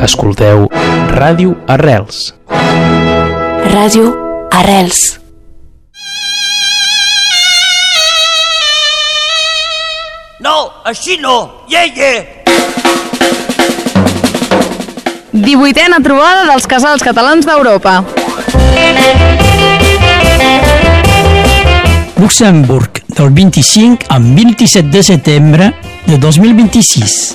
Escolteu Ràdio Arrels. Ràdio Arrels. No, així no! Ie! 18a trobada dels casals catalans d'Europa. Luxemburg, del 25 al 27 de setembre de 2026.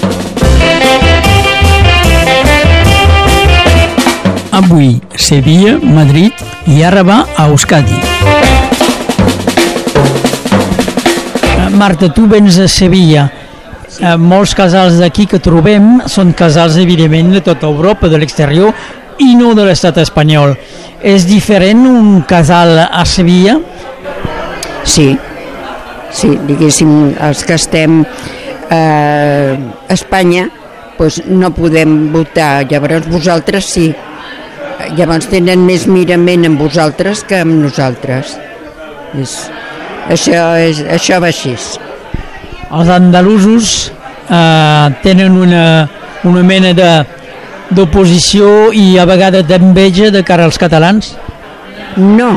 Avui, Sevilla, Madrid i Arraba a Euskadi. Marta, tu vens a Sevilla. Molts casals d'aquí que trobem són casals, evidentment, de tota Europa, de l'exterior, i no de l'estat espanyol. És diferent un casal a Sevilla? Sí, diguéssim, els que estem a Espanya doncs no podem votar, llavors vosaltres sí. Llavors tenen més mirament amb vosaltres que amb nosaltres. Això va així. Els andalusos tenen una mena d'oposició i a vegades d'enveja de cara als catalans? No.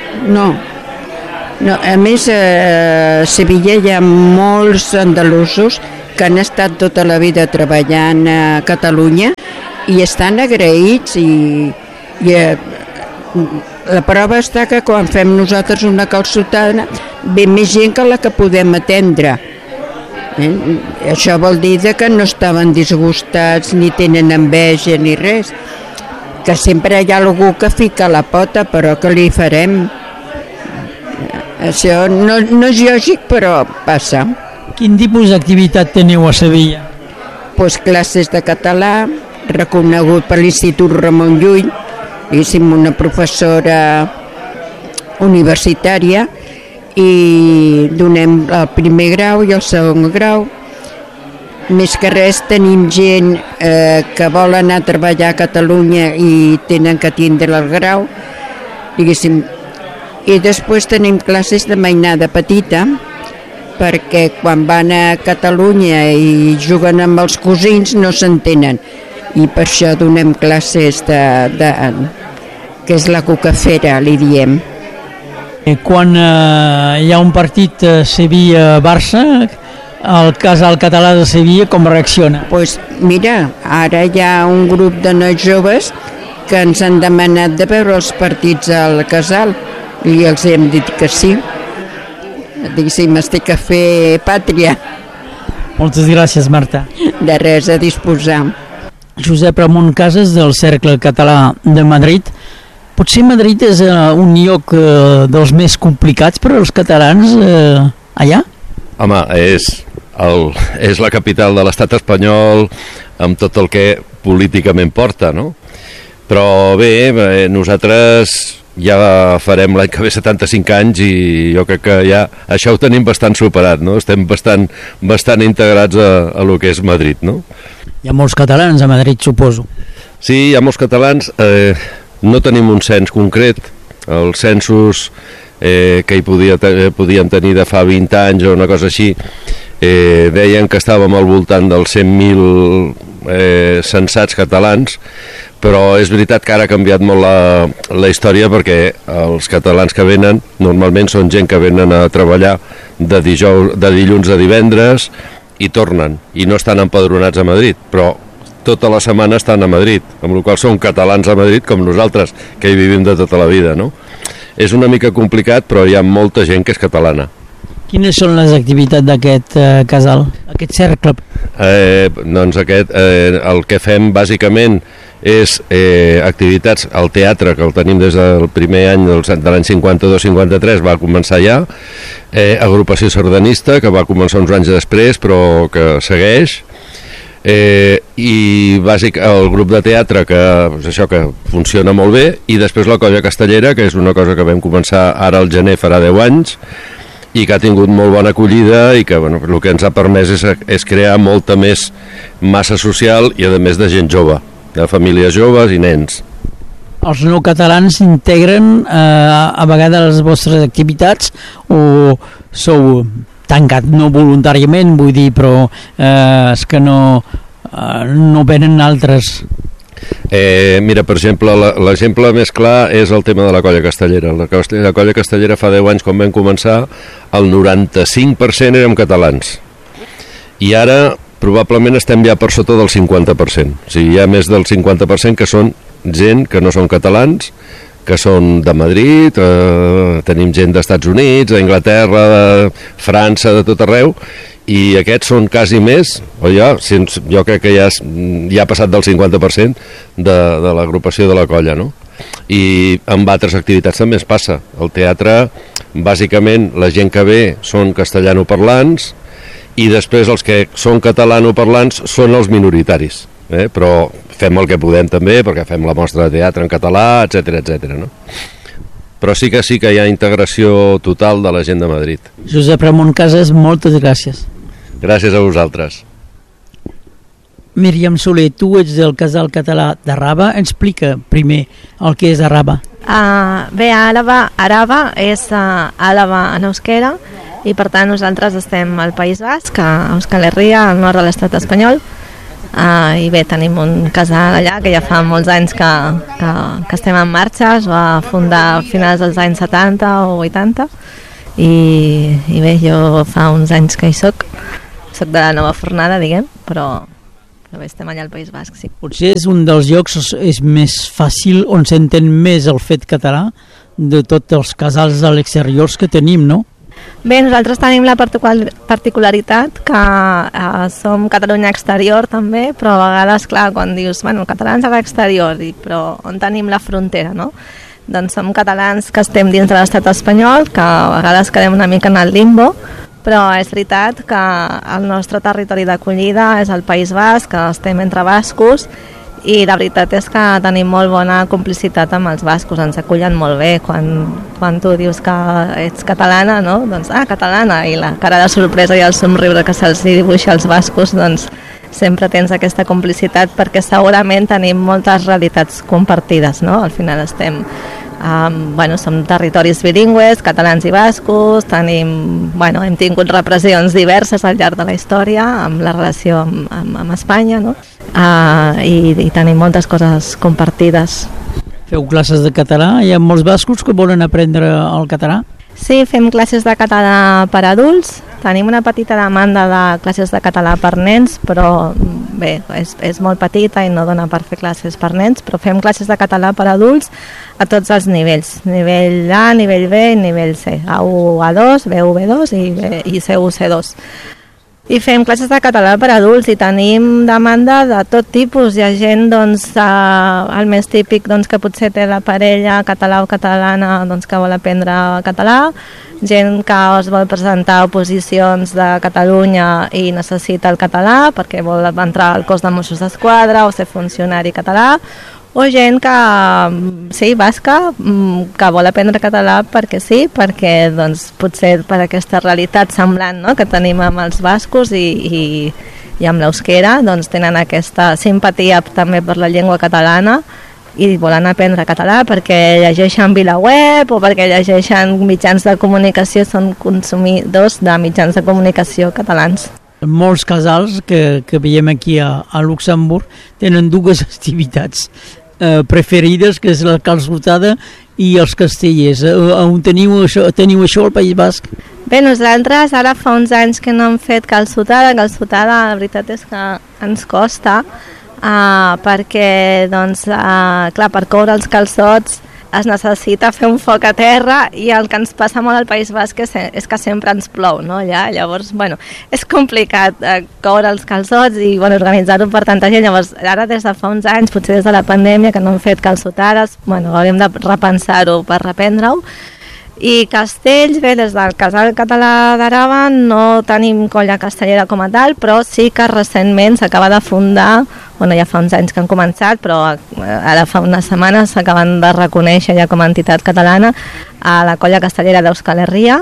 A més, a Sevilla hi ha molts andalusos que han estat tota la vida treballant a Catalunya i estan agraïts i la prova està que quan fem nosaltres una calçotada ve més gent que la que podem atendre. Això vol dir que no estaven disgustats ni tenen enveja ni res, que sempre hi ha algú que fica la pota, però que li farem. Això no és lògic, però passa. Quin tipus d'activitat teniu a Sevilla? Pues classes de català, reconegut per l'Institut Ramon Llull, una professora universitària, i donem el primer grau i el segon grau. Més que res tenim gent que vol anar a treballar a Catalunya i tenen que tindre el grau, diguéssim. I després tenim classes de mainada petita, perquè quan van a Catalunya i juguen amb els cosins no s'entenen, i per això donem classes que és la cucafera, li diem. Quan hi ha un partit Sevilla-Barça, el casal català de Sevilla com reacciona? Pues mira, ara hi ha un grup de nois joves que ens han demanat de veure els partits al casal i els hem dit que sí. Diguéssim, estic a fer pàtria. Moltes gràcies, Marta. De res, a disposar. Josep Ramon Casas, del Cercle Català de Madrid. Potser Madrid és un lloc dels més complicats per als catalans allà? Home, és la capital de l'estat espanyol amb tot el que políticament porta, no? Però bé, nosaltres ja farem l'any que ve 75 anys i jo crec que ja això ho tenim bastant superat, no? Estem bastant integrats a lo que és Madrid, no? Hi ha molts catalans a Madrid, suposo. Sí, hi ha molts catalans. No tenim un cens concret. Els censos que hi podíem tenir de fa 20 anys o una cosa així deien que estàvem al voltant dels 100.000 censats catalans, però és veritat que ara ha canviat molt la història, perquè els catalans que venen normalment són gent que venen a treballar de dilluns a divendres i tornen, i no estan empadronats a Madrid, però tota la setmana estan a Madrid, amb la qual són catalans a Madrid com nosaltres, que hi vivim de tota la vida, no? És una mica complicat, però hi ha molta gent que és catalana. Quines són les activitats d'aquest casal, aquest cercle? Doncs el que fem bàsicament és activitats al teatre, que el tenim des del primer any de l'any 52-53, va començar ja, agrupació sardanista, que va començar uns anys després, però que segueix, i bàsic el grup de teatre que funciona molt bé, i després la colla castellera, que és una cosa que vam començar ara al gener, farà 10 anys, i que ha tingut molt bona acollida i que el que ens ha permès és crear molta més massa social i a més de gent jove, de famílies joves i nens. Els no catalans integren a vegades les vostres activitats o sou tancat, no voluntàriament, vull dir, però és que no no venen altres. Mira, per exemple, l'exemple més clar és el tema de la Colla Castellera. La Colla Castellera fa 10 anys, quan vam començar, el 95% érem catalans. I ara probablement estem ja per sota del 50%. O sigui, hi ha més del 50% que són gent que no són catalans, que són de Madrid, tenim gent d'Estats Units, d'Anglaterra, de França, de tot arreu, i aquests són quasi més, o jo crec que ja ha passat del 50% de l'agrupació de la colla, no? I amb altres activitats també es passa. Al teatre, bàsicament, la gent que ve són castellanoparlants, i després els que són catalanoparlants són els minoritaris, però fem el que podem també, perquè fem la mostra de teatre en català, etc, no? Però sí que hi ha integració total de la gent de Madrid. Josep Ramon Casas, moltes gràcies. Gràcies a vosaltres. Míriam Soler, tu ets del Casal Català d'Arraba. Explica primer el que és Arraba. Bé, Arraba és Àlava en euskera, i per tant nosaltres estem al País Basc, a Euskal Herria, al nord de l'estat espanyol, i bé, tenim un casal allà que ja fa molts anys que estem en marxa. Es va fundar a finals dels anys 70 o 80, i bé, jo fa uns anys que hi soc de la nova fornada, diguem, però bé, estem allà al País Basc, sí. Potser és un dels llocs és més fàcil, on s'entén més el fet català de tots els casals a l'exterior que tenim, no? Bé, nosaltres tenim la particularitat que som Catalunya exterior també, però a vegades, clar, quan dius, bueno, catalans a l'exterior, però on tenim la frontera, no? Doncs som catalans que estem dins de l'estat espanyol, que a vegades quedem una mica en el limbo, però és veritat que el nostre territori d'acollida és el País Basc, que estem entre bascos, i la veritat és que tenim molt bona complicitat amb els bascos, ens acullen molt bé. Quan tu dius que ets catalana, no? Doncs, catalana, i la cara de sorpresa i el somriure que se'ls dibuixa als bascos, doncs sempre tens aquesta complicitat, perquè segurament tenim moltes realitats compartides, no? Al final estem... som territoris bilingües, catalans i bascos, hem tingut repressions diverses al llarg de la història amb la relació amb Espanya, no? I tenim moltes coses compartides. Feu classes de català? Hi ha molts bascos que volen aprendre el català? Sí, fem classes de català per adults, tenim una petita demanda de classes de català per nens, però bé, és molt petita i no dona per fer classes per nens, però fem classes de català per adults a tots els nivells, nivell A, nivell B i nivell C, A1, A2, B1, B2 i C1, C2. I fem classes de català per adults i tenim demanda de tot tipus. Hi ha gent, el més típic, que potser té la parella català o catalana, que vol aprendre català, gent que es vol presentar a oposicions de Catalunya i necessita el català perquè vol entrar al cos de Mossos d'Esquadra o ser funcionari català, o gent que, sí, basca, que vol aprendre català perquè sí, perquè potser per aquesta realitat semblant, no?, que tenim amb els bascos i amb l'euskera, tenen aquesta simpatia també per la llengua catalana i volen aprendre català perquè llegeixen VilaWeb o perquè llegeixen mitjans de comunicació, són consumidors de mitjans de comunicació catalans. Molts casals que veiem aquí a Luxemburg tenen dues activitats preferides, que és la calçotada i els castellers. On teniu això al País Basc? Bé, nosaltres ara fa uns anys que no hem fet calçotada. La veritat és que ens costa perquè, clar, per coure els calçots es necessita fer un foc a terra i el que ens passa molt al País Basc és que sempre ens plou, no? Llavors, és complicat coure els calçots i organitzar-ho per tanta gent. Llavors, ara des de fa uns anys, potser des de la pandèmia, que no hem fet calçotades, hauríem de repensar-ho per reprendre-ho. I castells, bé, des del Casal Català d'Arraba no tenim colla castellera com a tal, però sí que recentment s'acaba de fundar, ja fa uns anys que han començat, però ara fa unes setmanes s'acaben de reconèixer ja com a entitat catalana a la colla castellera d'Euskal Herria,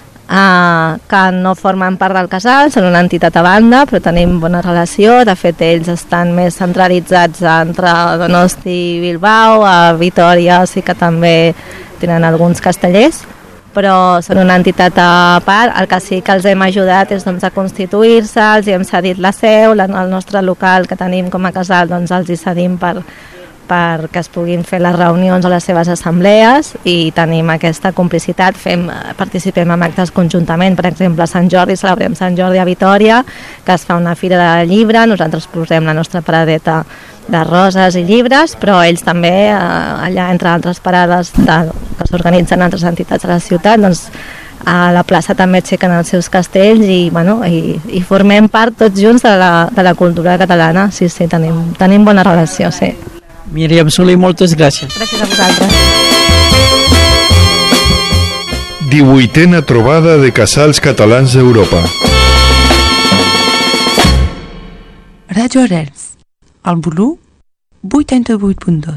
que no formen part del casal, són una entitat a banda, però tenim bona relació. De fet, ells estan més centralitzats entre Donosti i Bilbao, a Vitòria sí que també tenen alguns castellers, però són una entitat a part. El que sí que els hem ajudat és doncs, a constituir-se, els hi hem cedit la seu, el nostre local que tenim com a casal doncs, els hi cedim perquè es puguin fer les reunions o les seves assemblees, i tenim aquesta complicitat, participem en actes conjuntament. Per exemple, a Sant Jordi, celebrem Sant Jordi a Vitòria, que es fa una fira de llibre, nosaltres posem la nostra paradeta de roses i llibres, però ells també, allà entre altres parades que s'organitzen altres entitats de la ciutat, doncs a la plaça també aixequen els seus castells i formem part tots junts de la cultura catalana. Sí, tenim bona relació, sí. Míriam Soler, moltes gràcies. Gràcies a vosaltres. 18a trobada de casals catalans d'Europa. Ràdio Arrels, al volum 88.2.